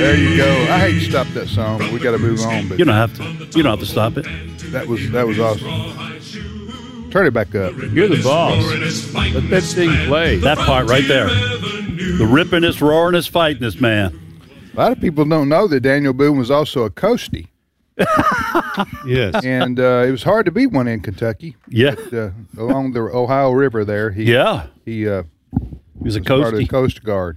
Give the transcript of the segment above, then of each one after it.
There you go. I hate to stop that song, but we got to move on. But You don't have to. You don't have to stop it. that was awesome. Turn it back up. You're the boss. Let that thing play. That part right there. The ripping-est, roaring-est, fighting-est, man. A lot of people don't know that Daniel Boone was also a coastie, Yes. and it was hard to beat one in Kentucky. Yeah. Along the Ohio River there. He He was a part of the coastie. Coast Guard.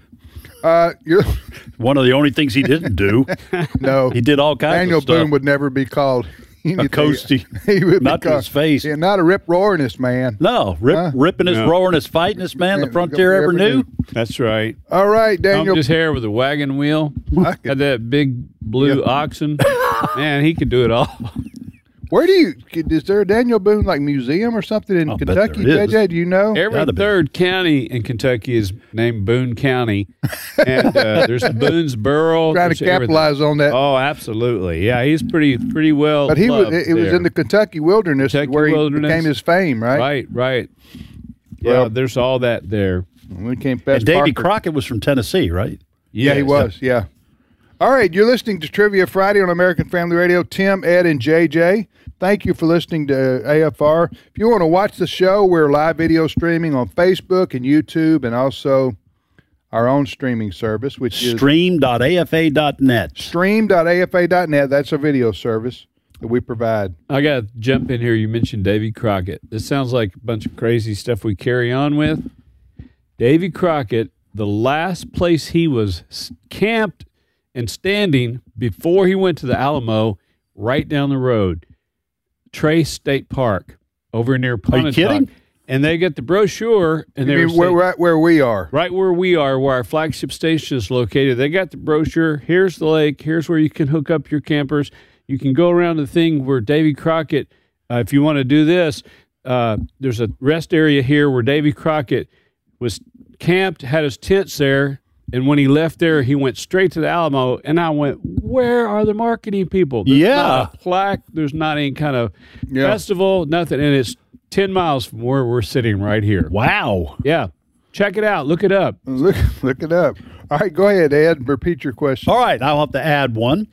You're One of the only things he didn't do. no. He did all kinds Daniel of stuff. Boone would never be called anything. A coastie. He would Not be to called, his face. Yeah, not a rip roaringest man. No, ripping-est, No. roaring-est, fighting-est, man, the Yeah, frontier ever knew. That's right. All right, Combed Daniel. his hair with a wagon wheel. Had that big blue oxen. Man, he could do it all. Where is there a Daniel Boone like museum or something in I'll bet Kentucky, there is. JJ? Do you know? Every Gotta be. third county in Kentucky is named Boone County. And there's Boonesboro. Trying to There's everything. capitalize on that. Oh, absolutely. Yeah, he's pretty well But it was there. in the Kentucky wilderness Kentucky where he wilderness. became his fame, right? Right. Well- Yeah, there's all that there. When he came past And Davy Parker. Crockett was from Tennessee, right? Yeah, he was. Yeah. All right, you're listening to Trivia Friday on American Family Radio. Tim, Ed, and JJ. Thank you for listening to AFR. If you want to watch the show, we're live video streaming on Facebook and YouTube, and also our own streaming service, which is Stream.afa.net. stream.afa.net. That's a video service that we provide. I got to jump in here. You mentioned Davy Crockett. This sounds like a bunch of crazy stuff we carry on with. Davy Crockett, the last place he was camped and standing before he went to the Alamo, right down the road, Trace State Park, over near Pontotoc. kidding? And they get the brochure, and they You were mean, we're saying- right where we are. right where we are, where our flagship station is located. They got the brochure. Here's the lake. Here's where you can hook up your campers. You can go around the thing where Davy Crockett, if you want to do this, there's a rest area here where Davy Crockett was camped, had his tents there, and when he left there, he went straight to the Alamo. And I went, where are the marketing people? There's not a plaque. There's not any kind of festival, nothing. And it's 10 miles from where we're sitting right here. Wow. Yeah. Check it out. Look it up. Look it up. All right, go ahead, Ed. Repeat your question. All right, I'll have to add one.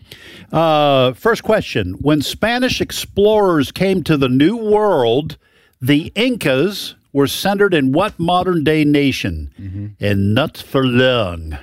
First question. When Spanish explorers came to the New World, the Incas were centered in what modern-day nation? In Nutferlung.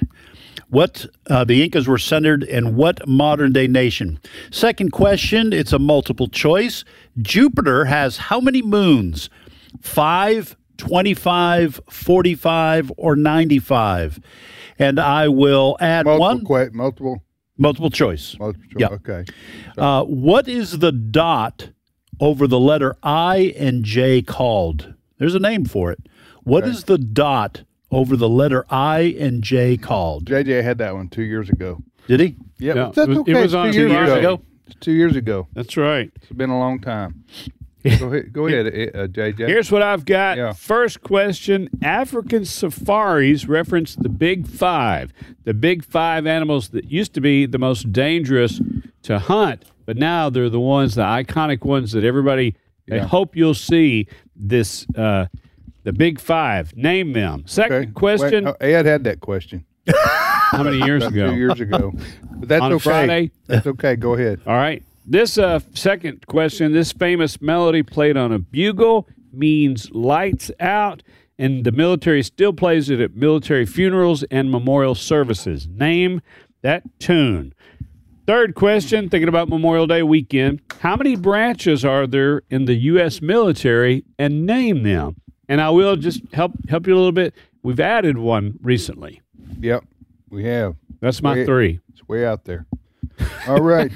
The Incas were centered in what modern-day nation? Second question, it's a multiple choice. Jupiter has how many moons? 5, 25, 45, or 95? And I will add multiple choice. Yeah. Okay. What is the dot over the letter I and J called? There's a name for it. What is the dot over the letter I and J called? JJ had that one 2 years ago. Did he? Yeah, Yeah, but that's it okay. was It's on 2 years Friday. ago. It's 2 years ago. That's right. It's been a long time. Go ahead, JJ. Here's what I've got. Yeah. First question. African safaris reference the Big Five. The Big Five animals that used to be the most dangerous to hunt, but now they're the iconic ones that everybody, I hope you'll see this, the Big Five. Name them. Second question. Wait, Ed had that question How many years about ago? 2 years ago. But that's On okay. Friday? That's okay. Go ahead. All right. This second question, this famous melody played on a bugle means lights out, and the military still plays it at military funerals and memorial services. Name that tune. Third question, thinking about Memorial Day weekend, how many branches are there in the U.S. military, and name them? And I will just help you a little bit. We've added one recently. Yep, we have. That's my three. It's way out there. All right.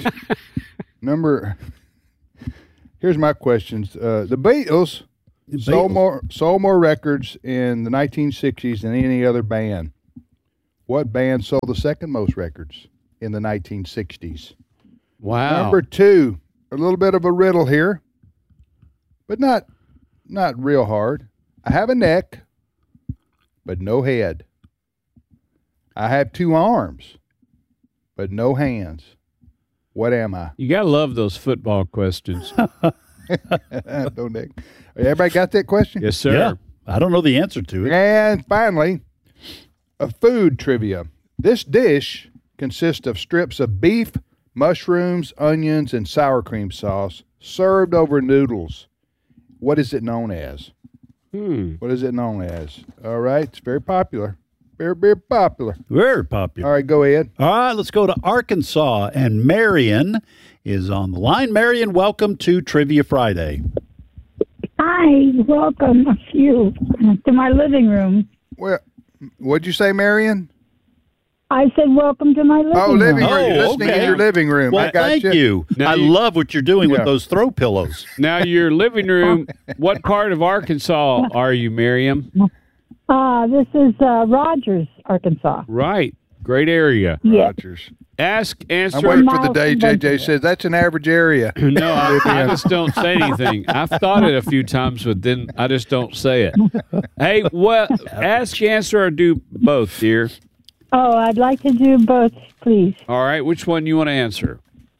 Here's my questions. The Beatles sold more records in the 1960s than any other band. What band sold the second most records in the 1960s? Wow. Number two, a little bit of a riddle here, but not real hard. I have a neck, but no head. I have two arms, but no hands. What am I? You got to love those football questions. No neck. Everybody got that question? Yes, sir. Yeah. I don't know the answer to it. And finally, a food trivia. This dish consists of strips of beef, mushrooms, onions, and sour cream sauce served over noodles. What is it known as? What is it known as? All right, it's very popular. Very, very popular. Very popular. All right, go ahead. All right, let's go to Arkansas, and Marion is on the line. Marion, welcome to Trivia Friday. Hi, welcome you to my living room. Well, what'd you say, Marion? I said welcome to my living room. Living room. Oh, You're listening okay. in your living room. Well, I got thank you. Now I you- love what you're doing Yeah. with those throw pillows. Now, your living room, what part of Arkansas are you, Miriam? This is Rogers, Arkansas. Right. Great area. Yeah. Rogers. Ask, I'm answer. waiting for the Miles day from JJ Vancouver. says that's an average area. No, I just don't say anything. I've thought it a few times, but then I just don't say it. Hey, what? Ask, answer, or do both, dear. Oh, I'd like to do both, please. All right. Which one you want to answer?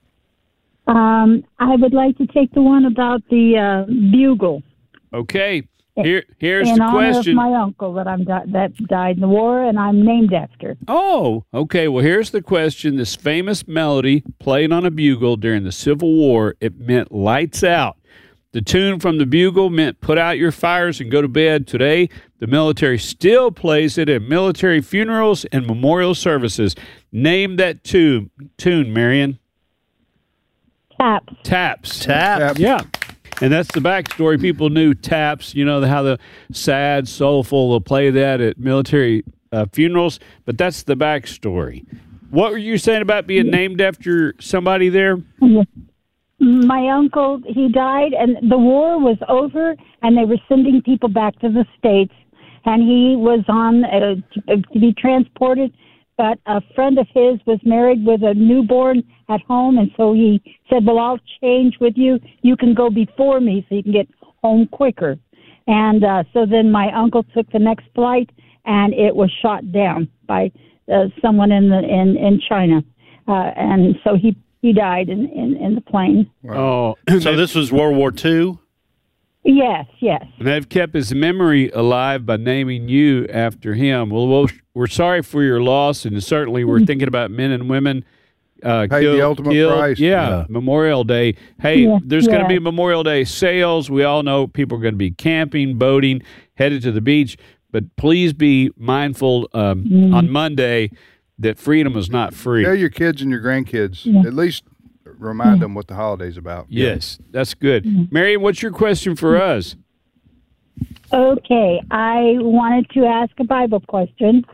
I would like to take the one about the bugle. Okay. Here's in the honor question. of my uncle that died in the war, and I'm named after. Oh, okay. Well, here's the question. This famous melody played on a bugle during the Civil War, it meant lights out. The tune from the bugle meant put out your fires and go to bed. Today, the military still plays it at military funerals and memorial services. Name that tune, Marion. Taps. Taps. Tap. Yeah. And that's the backstory. People knew taps, you know, how the sad, soulful, they'll play that at military funerals. But that's the backstory. What were you saying about being named after somebody there? My uncle, he died, and the war was over, and they were sending people back to the States, and he was on to be transported, but a friend of his was married with a newborn at home, and so he said, well, I'll change with you. You can go before me so you can get home quicker. And so then my uncle took the next flight, and it was shot down by someone in China. And so he died in the plane. Oh, So this was World War II? Yes. and they've kept his memory alive by naming you after him. Well, we're sorry for your loss, and certainly we're thinking about men and women the ultimate price. Yeah, Memorial Day. Hey, Yeah, there's going to yeah. be Memorial Day sales. We all know people are going to be camping, boating, headed to the beach. But please be mindful on Monday that freedom is not free. Tell your kids and your grandkids, at least remind them what the holiday's about. Yes, that's good. Marion, what's your question for us? Okay, I wanted to ask a Bible question.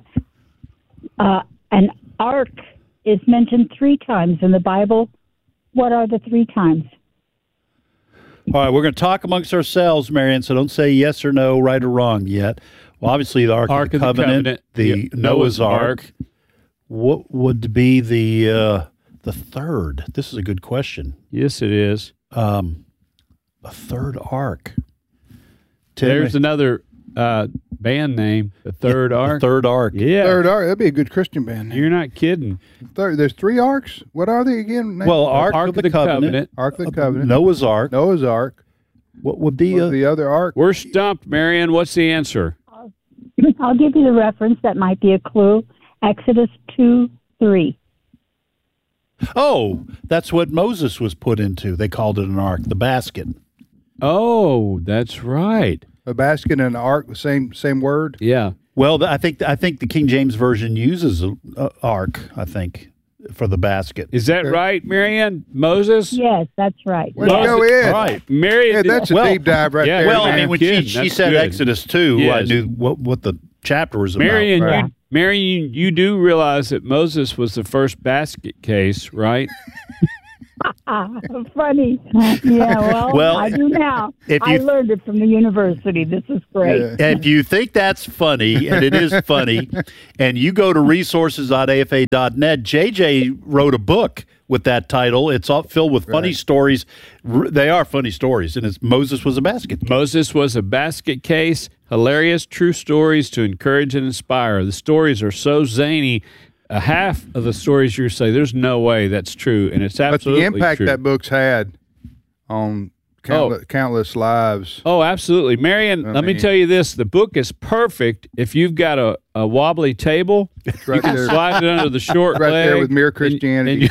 An ark is mentioned 3 times in the Bible. What are the 3 times? All right, we're going to talk amongst ourselves, Marion, so don't say yes or no, right or wrong yet. Well, obviously, the Ark of the Covenant, the yeah, Noah's Ark. What would be the third? This is a good question. Yes, it is. A third Ark. There's another band name, the Third Ark. The Third Ark. Yeah, Third ark, that'd be a good Christian band. you're not kidding. There's 3 arks. What are they again? Well, Ark of the Covenant. Ark of the Covenant. Noah's Ark. Noah's Ark. What would be What's the other ark? We're stumped, Marion. What's the answer? I'll give you the reference. That might be a clue. Exodus 2:3. Oh, that's what Moses was put into. They called it an ark, the basket. Oh, that's right. A basket and an ark, the same word. Yeah. Well, I think the King James version uses a ark. I think for the basket. Is that right, Marion? Moses? Yes, that's right. Well, go Moses- in. All right. Marion. Yeah, that's a Well, deep dive right yeah, there. Well, I man. mean, when Kidding. she That's said good. Exodus 2, I Yes. knew what the chapter was about. Marion, Right. Marion, you do realize that Moses was the first basket case, right? Funny. Yeah, Well, I do now. if I you- learned it from the university. This is great. Yeah. If you think that's funny, and it is funny, and you go to resources.afa.net, JJ wrote a book with that title. It's all filled with funny stories. They are funny stories, and it's Moses was a basket. Moses was a basket case, hilarious true stories to encourage and inspire. The stories are so zany. Half of the stories you say, there's no way that's true, and it's But absolutely the impact true. that book's had on countless lives. Oh, absolutely. Marion, let me tell you this. The book is perfect if you've got a wobbly table. right You can there. slide it under the short Right leg. there with Mere Christianity.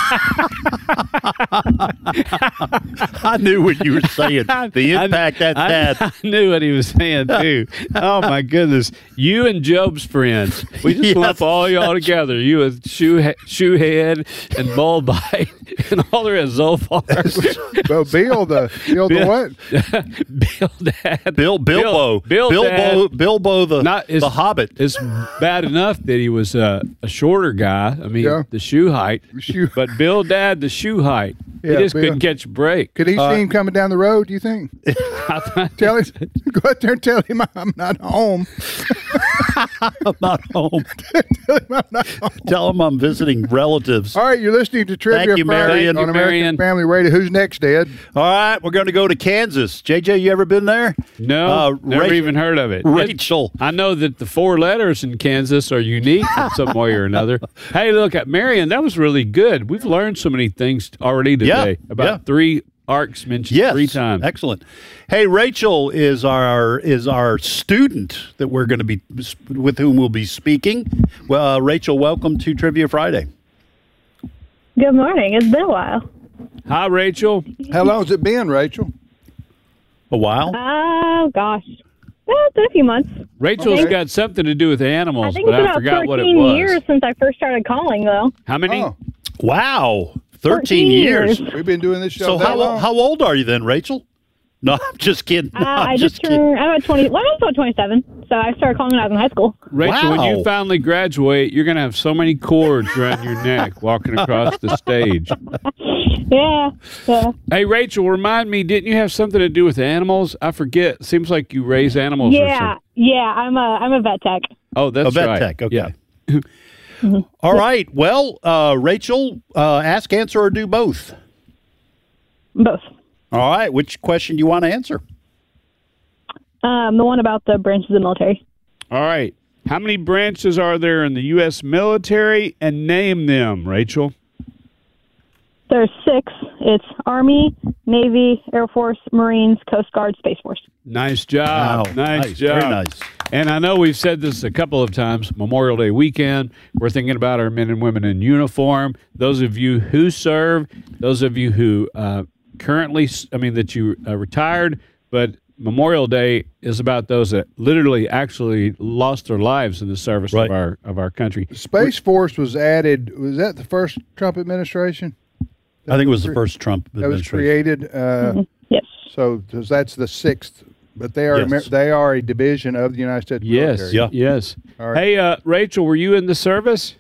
I knew what you were saying. The impact that had. I knew what he was saying too. Oh my goodness! You and Job's friends. We just Yes. lump all y'all together. You with Shoehead and Bullbite and all the rest. Zophar, Well, Bill the what? Bill Dad, Bilbo. Dad. Bilbo the Not- it's- the Hobbit. It's bad enough that he was a shorter guy. I mean, Yeah. the shoe height. Shoe- But Bill Dad, the shoe height. Yeah, he just Bill. couldn't catch a break. Could he see him coming down the road, do you think? Tell him, go out there and tell him I'm not home. I'm not home. Tell him I'm not home. Tell him I'm visiting relatives. All right, you're listening to Trivia Thank you, Friday Marion. on Thank you, American Marion. Family Radio. Who's next, Ed? All right, we're going to go to Kansas. JJ, you ever been there? No, never Rachel- even heard of it. Rachel. I know that the 4 letters in Kansas are unique in some way or another. Hey, look at Marion. That was really good. We've learned so many things already today. About yeah. 3 arcs mentioned Yes, 3 times. Excellent. Hey, Rachel is our student that we're going to be with whom we'll be speaking. Well, Rachel, welcome to Trivia Friday. Good morning. It's been a while. Hi, Rachel. How long has it been, Rachel? A while. Oh, gosh. Well, it's been a few months. Rachel's Okay. got something to do with I animals, think but it's I about forgot what it 14 was. years since I first started calling, though. How many? Oh, Wow, 13 14 years. years. we've been doing this show So that long. how old are you then, Rachel? No, I'm just kidding. No, I'm I just kidding. turned, I'm at 20, well, I'm about 27, so I started calling when I was in high school. Rachel, when Wow. you finally graduate, you're going to have so many cords around your neck walking across the stage. Yeah. Hey, Rachel, remind me, didn't you have something to do with animals? I forget. Seems like you raise animals or Yeah. something. Yeah, I'm a vet tech. Oh, that's A vet right. tech, okay. Yeah. All right. Well, Rachel, ask, answer, or do both. Both. All right. Which question do you want to answer? The one about the branches of the military. All right. How many branches are there in the U.S. military? And name them, Rachel. There's 6. It's Army, Navy, Air Force, Marines, Coast Guard, Space Force. Nice job. Nice job. Very nice. And I know we've said this a couple of times. Memorial Day weekend, we're thinking about our men and women in uniform. Those of you who serve, those of you who currently, that you retired, but Memorial Day is about those that literally actually lost their lives in the service Right. of our country. Space Force was added. Was that the first Trump administration? I think it was the first Trump That was administration. created. Yes. So that's the 6th. But they are Yes. they are a division of the United States Yes, military. Yeah. yes. All right. Hey, Rachel, were you in the service?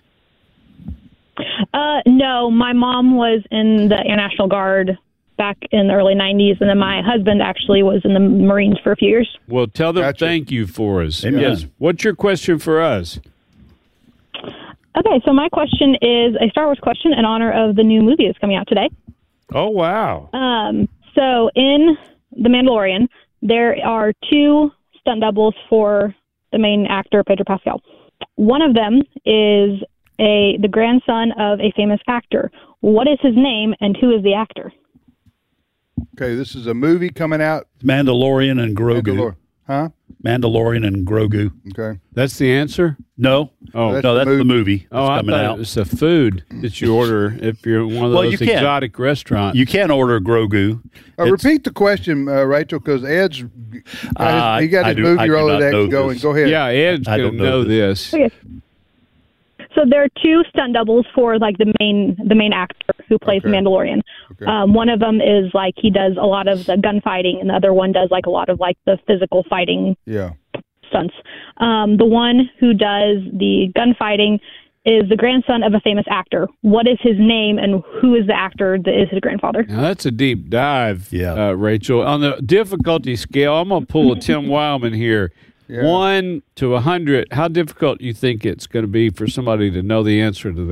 No, my mom was in the Air National Guard back in the early 90s, and then my husband actually was in the Marines for a few years. Well, tell them Gotcha. thank you for us. Amen. Yes. What's your question for us? Okay, so my question is a Star Wars question in honor of the new movie that's coming out today. Oh, wow. So in The Mandalorian, there are 2 stunt doubles for the main actor, Pedro Pascal. One of them is the grandson of a famous actor. What is his name, and who is the actor? Okay, this is a movie coming out. Mandalorian and Grogu. Mandalore. Huh? Mandalorian and Grogu. Okay. That's the answer? No. Oh, That's No, the that's the movie that's Oh, I coming thought out. it was a food that you order if you're in one of Well, those you can. exotic restaurants. You can't order Grogu. It's- Repeat the question, Rachel, because Ed's he got I his do- I movie do not know Rolodex going. this. Go ahead. Yeah, Ed's I going don't to know know this. Okay. So there are 2 stunt doubles for like the main actor who plays Okay. Mandalorian. Okay. One of them is like he does a lot of the gunfighting, and the other one does like a lot of like the physical fighting Yeah. stunts. The one who does the gunfighting is the grandson of a famous actor. What is his name, and who is the actor that is his grandfather? Now, that's a deep dive, Yeah. Rachel. On the difficulty scale, I'm going to pull a Tim Wildman here. Yeah. 1 to 100, how difficult you think it's going to be for somebody to know the answer to